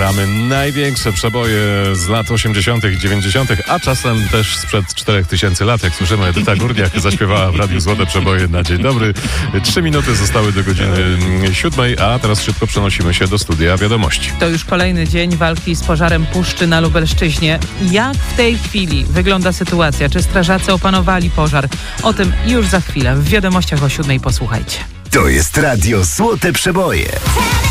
gramy największe przeboje z lat 80. i 90., a czasem też sprzed 4000 lat. Jak słyszymy, Edyta Górniak zaśpiewała w Radiu Złote Przeboje na dzień dobry. 3 minuty zostały do godziny 7, a teraz szybko przenosimy się do studia wiadomości. To już kolejny dzień walki z pożarem puszczy na Lubelszczyźnie. Jak w tej chwili wygląda sytuacja? Czy strażacy opanowali pożar? O tym już za chwilę. W wiadomościach o 7 posłuchajcie. To jest Radio Złote Przeboje.